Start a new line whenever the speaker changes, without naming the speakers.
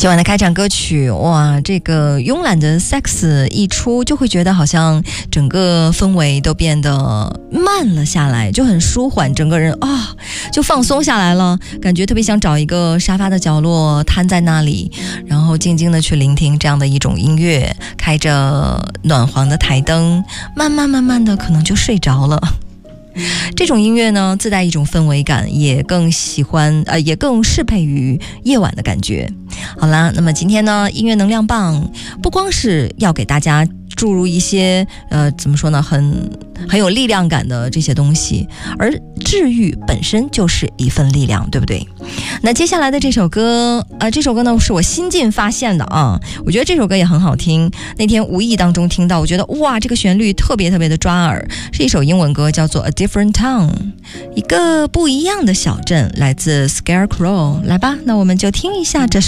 今晚的开场歌曲，哇，这个慵懒的 sax 一出，就会觉得好像整个氛围都变得慢了下来，就很舒缓，整个人就放松下来了，感觉特别想找一个沙发的角落瘫在那里，然后静静的去聆听这样的一种音乐，开着暖黄的台灯，慢慢的可能就睡着了。这种音乐呢，自带一种氛围感，也更也更适配于夜晚的感觉。好啦，那么今天呢，音乐能量棒不光是要给大家注入一些怎么说呢，很有力量感的这些东西，而治愈本身就是一份力量，对不对？那接下来的这首歌呢是我新近发现的啊，我觉得这首歌也很好听。那天无意当中听到，我觉得哇，这个旋律特别的抓耳，是一首英文歌，叫做 A Different Town， 一个不一样的小镇，来自 Scarecrow。来吧，那我们就听一下这